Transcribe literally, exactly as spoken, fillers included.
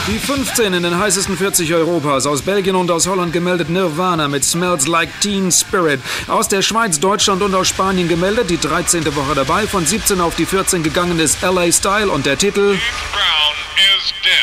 Die fünfzehn in den heißesten vierzig Europas. Aus Belgien und aus Holland gemeldet Nirvana mit Smells Like Teen Spirit. Aus der Schweiz, Deutschland und aus Spanien gemeldet. Die dreizehnte Woche dabei. Von siebzehn auf die vierzehn gegangen ist L A Style und der Titel Brown is dead.